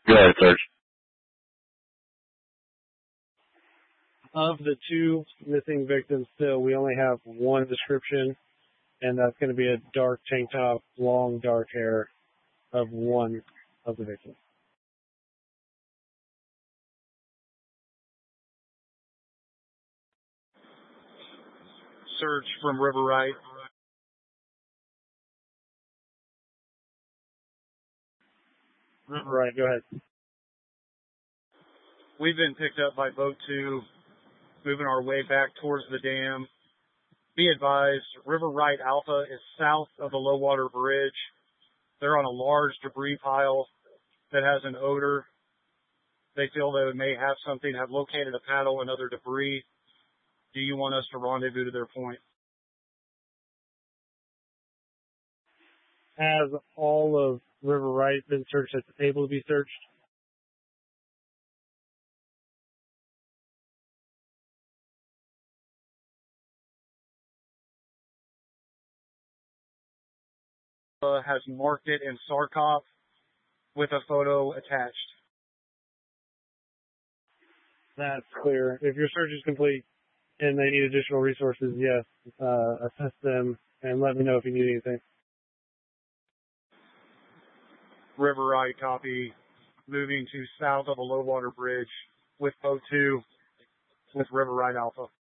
Go ahead, Sarge. Of the two missing victims still, we only have one description, and that's going to be a dark tank top, long dark hair of one of the victims. Search from River Right. River Right, go ahead. We've been picked up by Boat 2, moving our way back towards the dam. Be advised, River Right Alpha is south of the low water bridge. They're on a large debris pile that has an odor. They feel they may have something, have located a paddle and other debris. Do you want us to rendezvous to their point? Has all of River Right been searched that's able to be searched? Has marked it in Sarkov with a photo attached. That's clear. If your search is complete and they need additional resources, yes, assist them and let me know if you need anything. River Right copy. Moving to south of a low water bridge with Boat 2 with River Right Alpha.